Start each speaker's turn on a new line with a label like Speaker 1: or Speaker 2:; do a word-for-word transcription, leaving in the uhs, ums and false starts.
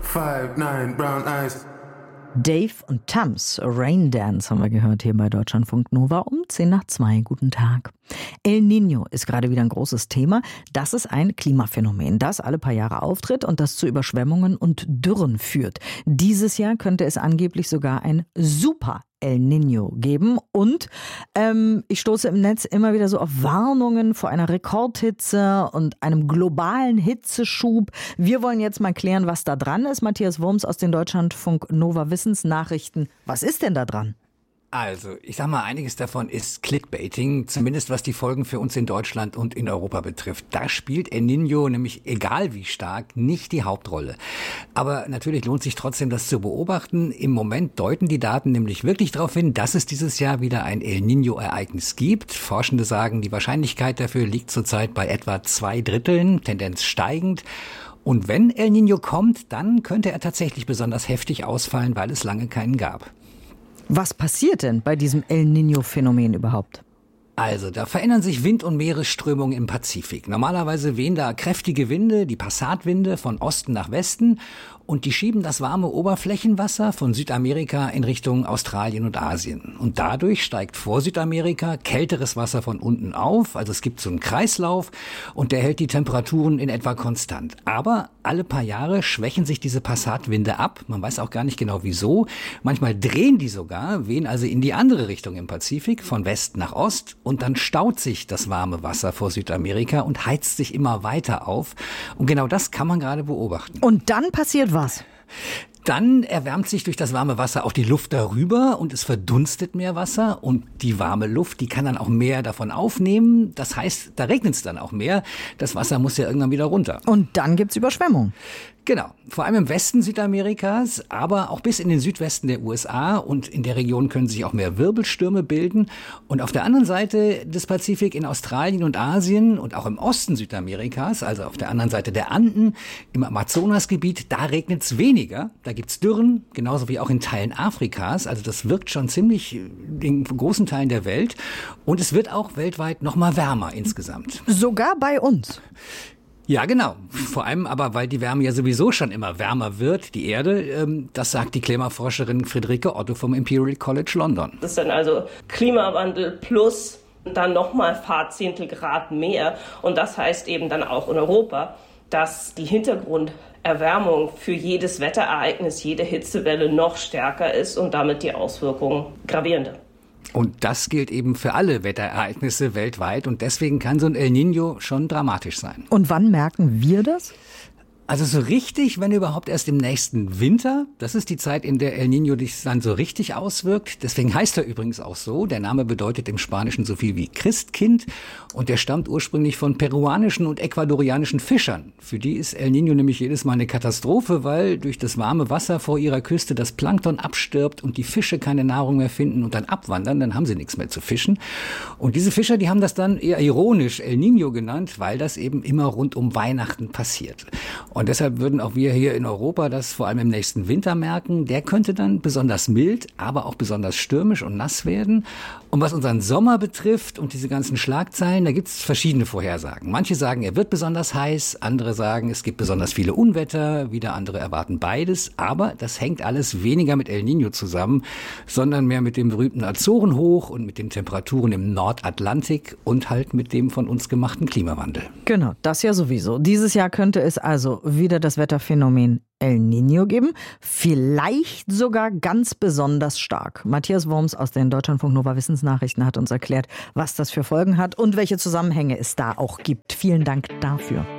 Speaker 1: five, nine, brown eyes.
Speaker 2: Dave und Tams, Rain Dance haben wir gehört hier bei Deutschlandfunk Nova um zehn nach zwei. Guten Tag. El Niño ist gerade wieder ein großes Thema. Das ist ein Klimaphänomen, das alle paar Jahre auftritt und das zu Überschwemmungen und Dürren führt. Dieses Jahr könnte es angeblich sogar ein Super El Niño geben und ähm, ich stoße im Netz immer wieder so auf Warnungen vor einer Rekordhitze und einem globalen Hitzeschub. Wir wollen jetzt mal klären, was da dran ist. Matthias Wurms aus den Deutschlandfunk Nova Wissensnachrichten. Was ist denn da dran?
Speaker 3: Also, ich sag mal, einiges davon ist Clickbaiting, zumindest was die Folgen für uns in Deutschland und in Europa betrifft. Da spielt El Niño nämlich, egal wie stark, nicht die Hauptrolle. Aber natürlich lohnt sich trotzdem, das zu beobachten. Im Moment deuten die Daten nämlich wirklich darauf hin, dass es dieses Jahr wieder ein El Niño-Ereignis gibt. Forschende sagen, die Wahrscheinlichkeit dafür liegt zurzeit bei etwa zwei Dritteln, Tendenz steigend. Und wenn El Niño kommt, dann könnte er tatsächlich besonders heftig ausfallen, weil es lange keinen gab.
Speaker 2: Was passiert denn bei diesem El Niño-Phänomen überhaupt?
Speaker 3: Also, da verändern sich Wind- und Meeresströmungen im Pazifik. Normalerweise wehen da kräftige Winde, die Passatwinde von Osten nach Westen und die schieben das warme Oberflächenwasser von Südamerika in Richtung Australien und Asien. Und dadurch steigt vor Südamerika kälteres Wasser von unten auf, also es gibt so einen Kreislauf und der hält die Temperaturen in etwa konstant. Aber alle paar Jahre schwächen sich diese Passatwinde ab, man weiß auch gar nicht genau wieso. Manchmal drehen die sogar, wehen also in die andere Richtung im Pazifik, von West nach Ost. Und dann staut sich das warme Wasser vor Südamerika und heizt sich immer weiter auf. Und genau das kann man gerade beobachten.
Speaker 2: Und dann passiert was?
Speaker 3: Dann erwärmt sich durch das warme Wasser auch die Luft darüber und es verdunstet mehr Wasser. Und die warme Luft, die kann dann auch mehr davon aufnehmen. Das heißt, da regnet es dann auch mehr. Das Wasser muss ja irgendwann wieder runter.
Speaker 2: Und dann gibt's Überschwemmung.
Speaker 3: Genau, vor allem im Westen Südamerikas, aber auch bis in den Südwesten der U S A und in der Region können sich auch mehr Wirbelstürme bilden. Und auf der anderen Seite des Pazifik in Australien und Asien und auch im Osten Südamerikas, also auf der anderen Seite der Anden, im Amazonasgebiet, da regnet es weniger. Da gibt's Dürren, genauso wie auch in Teilen Afrikas. Also das wirkt schon ziemlich in großen Teilen der Welt. Und es wird auch weltweit noch mal wärmer insgesamt.
Speaker 2: Sogar bei uns.
Speaker 3: Ja, genau. Vor allem aber, weil die Wärme ja sowieso schon immer wärmer wird, die Erde. Ähm, das sagt die Klimaforscherin Friederike Otto vom Imperial College London.
Speaker 4: Das ist dann also Klimawandel plus dann nochmal Fahrzehntel Grad mehr. Und das heißt eben dann auch in Europa, dass die Hintergrunderwärmung für jedes Wetterereignis, jede Hitzewelle noch stärker ist und damit die Auswirkungen gravierender.
Speaker 3: Und das gilt eben für alle Wetterereignisse weltweit. Und deswegen kann so ein El Niño schon dramatisch sein.
Speaker 2: Und wann merken wir das?
Speaker 3: Also so richtig, wenn überhaupt erst im nächsten Winter. Das ist die Zeit, in der El Niño sich dann so richtig auswirkt. Deswegen heißt er übrigens auch so. Der Name bedeutet im Spanischen so viel wie Christkind. Und der stammt ursprünglich von peruanischen und ecuadorianischen Fischern. Für die ist El Niño nämlich jedes Mal eine Katastrophe, weil durch das warme Wasser vor ihrer Küste das Plankton abstirbt und die Fische keine Nahrung mehr finden und dann abwandern. Dann haben sie nichts mehr zu fischen. Und diese Fischer, die haben das dann eher ironisch El Niño genannt, weil das eben immer rund um Weihnachten passiert. Und deshalb würden auch wir hier in Europa das vor allem im nächsten Winter merken. Der könnte dann besonders mild, aber auch besonders stürmisch und nass werden. Und was unseren Sommer betrifft und diese ganzen Schlagzeilen, da gibt es verschiedene Vorhersagen. Manche sagen, er wird besonders heiß, andere sagen, es gibt besonders viele Unwetter, wieder andere erwarten beides. Aber das hängt alles weniger mit El Niño zusammen, sondern mehr mit dem berühmten Azorenhoch und mit den Temperaturen im Nordatlantik und halt mit dem von uns gemachten Klimawandel.
Speaker 2: Genau, das ja sowieso. Dieses Jahr könnte es also wieder das Wetterphänomen El Niño geben. Vielleicht sogar ganz besonders stark. Matthias Wurms aus den Deutschlandfunk Nova Wissensnachrichten hat uns erklärt, was das für Folgen hat und welche Zusammenhänge es da auch gibt. Vielen Dank dafür.